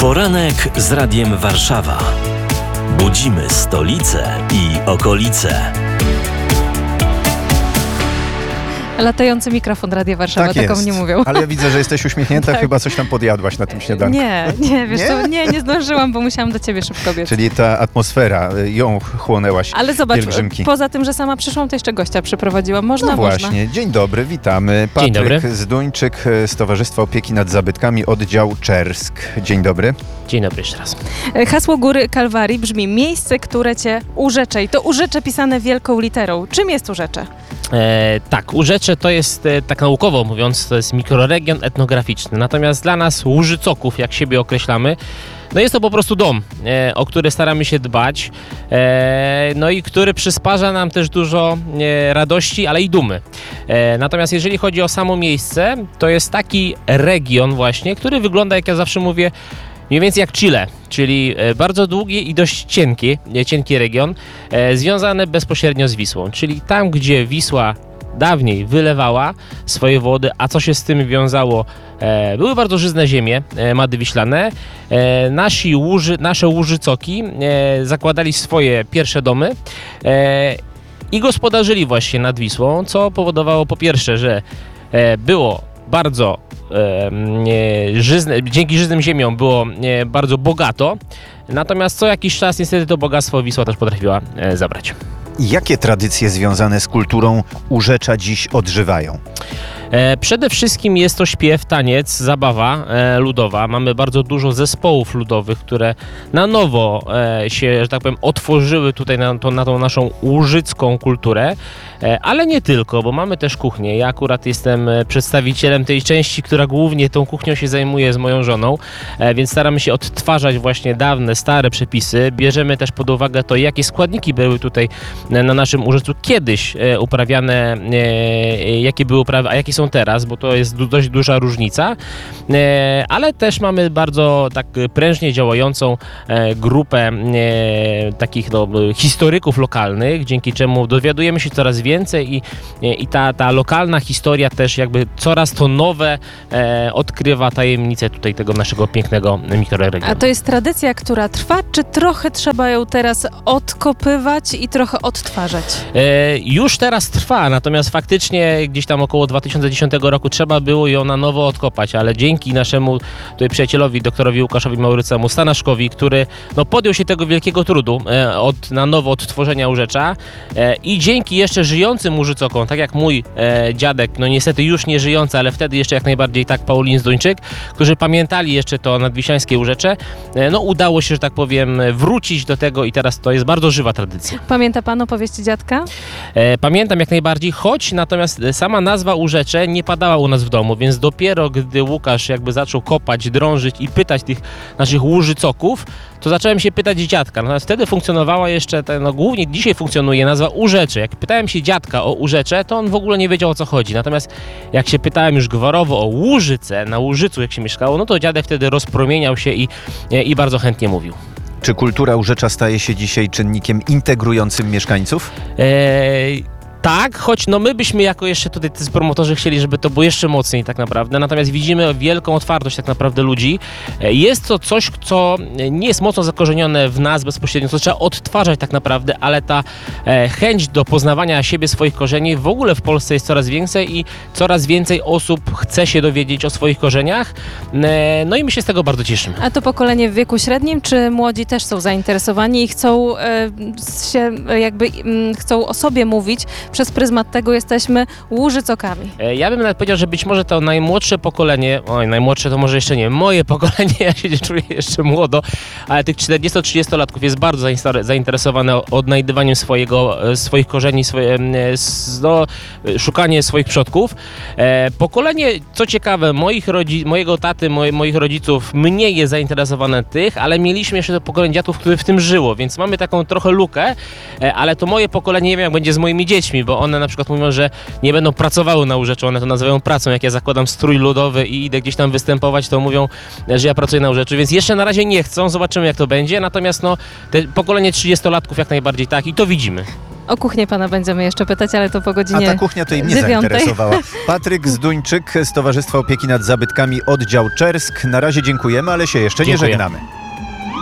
Poranek z Radiem Warszawa. Budzimy stolicę i okolice. Latający mikrofon Radia Warszawa, Tak taką jest. mnie mówią. Ale ja widzę, że jesteś uśmiechnięta, Tak. chyba coś tam podjadłaś na tym śniadanku. Wiesz co, nie zdążyłam, bo musiałam do ciebie szybko biec. Czyli ta atmosfera, ją chłonęłaś, Ale zobacz, pielgrzymki. poza tym, że sama przyszłam, to jeszcze gościa przyprowadziłam. Można? No właśnie, dzień dobry, witamy. Dzień Patryk dobry. Zduńczyk z Towarzystwa Opieki nad Zabytkami, oddział Czersk. Dzień dobry. Dzień dobry jeszcze raz. Hasło Góry Kalwarii brzmi: miejsce, które cię urzecze. I to urzecze pisane wielką literą. Czym jest urzecze? Tak, Łużyce to jest, tak naukowo mówiąc, to jest mikroregion etnograficzny. Natomiast dla nas Łużycoków, jak siebie określamy, no jest to po prostu dom, o który staramy się dbać, no i który przysparza nam też dużo radości, ale i dumy. Natomiast jeżeli chodzi o samo miejsce, to jest taki region właśnie, który wygląda, jak ja zawsze mówię, mniej więcej jak Chile, czyli bardzo długi i dość cienki region, związany bezpośrednio z Wisłą, czyli tam, gdzie Wisła dawniej wylewała swoje wody, a co się z tym wiązało? Były bardzo żyzne ziemie, mady wiślane. Nasze Łużycoki zakładali swoje pierwsze domy i gospodarzyli właśnie nad Wisłą, co powodowało po pierwsze, że było bardzo dzięki żyznym ziemiom było bardzo bogato, natomiast co jakiś czas niestety to bogactwo Wisła też potrafiła zabrać. Jakie tradycje związane z kulturą urzecza dziś odżywają? Przede wszystkim jest to śpiew, taniec, zabawa ludowa. Mamy bardzo dużo zespołów ludowych, które na nowo się, że tak powiem, otworzyły tutaj na tą naszą łużycką kulturę, ale nie tylko, bo mamy też kuchnię. Ja akurat jestem przedstawicielem tej części, która głównie tą kuchnią się zajmuje z moją żoną, więc staramy się odtwarzać właśnie dawne, stare przepisy. Bierzemy też pod uwagę to, jakie składniki były tutaj na naszym Łużycu kiedyś uprawiane, jakie były uprawy, a jakie są teraz, bo to jest dość duża różnica, ale też mamy bardzo tak prężnie działającą grupę takich historyków lokalnych, dzięki czemu dowiadujemy się coraz więcej i ta lokalna historia też jakby coraz to nowe odkrywa tajemnice tutaj tego naszego pięknego mikroregionu. A to jest tradycja, która trwa, czy trochę trzeba ją teraz odkopywać i trochę odtwarzać? Już teraz trwa, natomiast faktycznie gdzieś tam około 2010 roku trzeba było ją na nowo odkopać, ale dzięki naszemu tutaj przyjacielowi, doktorowi Łukaszowi Maurycemu Stanaszkowi, który podjął się tego wielkiego trudu na nowo odtworzenia Urzecza i dzięki jeszcze żyjącym Łużycokom, tak jak mój dziadek, no niestety już nie żyjący, ale wtedy jeszcze jak najbardziej tak, Paulin Zduńczyk, którzy pamiętali jeszcze to nadwiślańskie Urzecze, no udało się, że tak powiem, wrócić do tego i teraz to jest bardzo żywa tradycja. Pamięta pan opowieści dziadka? Pamiętam jak najbardziej, choć natomiast sama nazwa Urzecze nie padała u nas w domu, więc dopiero gdy Łukasz jakby zaczął kopać, drążyć i pytać tych naszych Łużycoków, to zacząłem się pytać dziadka. Natomiast wtedy funkcjonowała jeszcze, głównie dzisiaj funkcjonuje nazwa Urzecze. Jak pytałem się dziadka o Urzecze, to on w ogóle nie wiedział, o co chodzi. Natomiast jak się pytałem już gwarowo o Łużyce, na Łużycu jak się mieszkało, no to dziadek wtedy rozpromieniał się i bardzo chętnie mówił. Czy kultura urzecza staje się dzisiaj czynnikiem integrującym mieszkańców? Tak, choć my byśmy jako jeszcze tutaj promotorzy chcieli, żeby to było jeszcze mocniej tak naprawdę, natomiast widzimy wielką otwartość tak naprawdę ludzi. Jest to coś, co nie jest mocno zakorzenione w nas bezpośrednio, co trzeba odtwarzać tak naprawdę, ale ta chęć do poznawania siebie, swoich korzeni w ogóle w Polsce jest coraz większa i coraz więcej osób chce się dowiedzieć o swoich korzeniach, no i my się z tego bardzo cieszymy. A to pokolenie w wieku średnim, czy młodzi też są zainteresowani i chcą chcą o sobie mówić? Przez pryzmat tego jesteśmy Łużycokami. Ja bym nawet powiedział, że być może to najmłodsze pokolenie, najmłodsze to może jeszcze nie, moje pokolenie, ja się czuję jeszcze młodo, ale tych 40-30-latków jest bardzo zainteresowane odnajdywaniem swoich korzeni, szukanie swoich przodków. Pokolenie, co ciekawe, mojego taty, moich rodziców mniej jest zainteresowane tych, ale mieliśmy jeszcze to pokolenie dziadków, które w tym żyło, więc mamy taką trochę lukę, ale to moje pokolenie, nie wiem jak będzie z moimi dziećmi, bo one na przykład mówią, że nie będą pracowały na Urzeczu, one to nazywają pracą. Jak ja zakładam strój ludowy i idę gdzieś tam występować, to mówią, że ja pracuję na Urzeczu, więc jeszcze na razie nie chcą, zobaczymy jak to będzie, natomiast te pokolenie 30-latków jak najbardziej tak i to widzimy. O kuchnię pana będziemy jeszcze pytać, ale to po A godzinie ta kuchnia to im nie 9. zainteresowała. Patryk Zduńczyk z Towarzystwa Opieki nad Zabytkami, oddział Czersk. Na razie dziękujemy, ale się jeszcze nie Dziękuję. żegnamy.